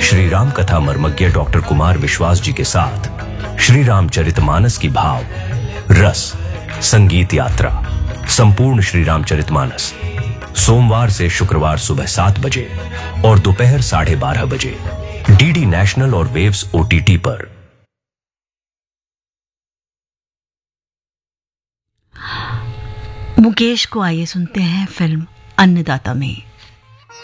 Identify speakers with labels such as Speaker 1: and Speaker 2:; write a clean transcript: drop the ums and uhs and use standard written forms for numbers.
Speaker 1: श्री राम कथा मर्मज्ञ डॉक्टर कुमार विश्वास जी के साथ श्री रामचरितमानस की भाव, रस, संगीत यात्रा, संपूर्ण श्री रामचरितमानस सोमवार से शुक्रवार सुबह 7 बजे और दोपहर 12:30 बजे डीडी नेशनल और वेव्स ओटीटी पर।
Speaker 2: मुकेश को आइए सुनते हैं फिल्म अन्नदाता में।